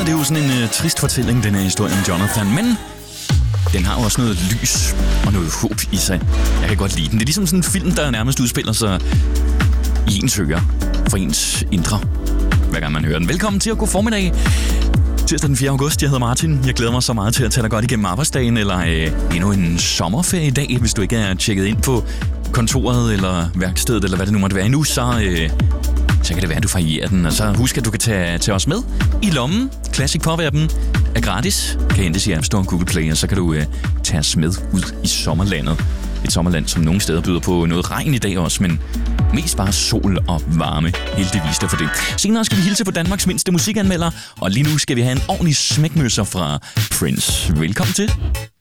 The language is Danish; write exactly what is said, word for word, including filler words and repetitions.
det er jo sådan en uh, trist fortælling, den her historie om Jonathan, men den har jo også noget lys og noget håb i sig. Jeg kan godt lide den. Det er ligesom sådan en film, der nærmest udspiller sig i ens ører, for ens indre, hver gang man hører den. Velkommen til at gå formiddag. Tirsdag den fjerde august, jeg hedder Martin. Jeg glæder mig så meget til at tage dig godt igennem arbejdsdagen, eller øh, endnu en sommerferie i dag, hvis du ikke er tjekket ind på kontoret eller værkstedet, eller hvad det nu måtte være endnu, så, øh, så kan det være, at du varierer den. Og så husk, at du kan tage, tage os med i lommen. Classic Pop-appen er gratis. Kan hentes i App Store og Google Play, og så kan du øh, tage os med ud i sommerlandet. Et sommerland, som nogle steder byder på noget regn i dag også, men mest bare sol og varme. Heldigvis der for det. Senere skal vi hilse på Danmarks mindste musikanmelder, og lige nu skal vi have en ordentlig smækmøsser fra Prince. Velkommen til.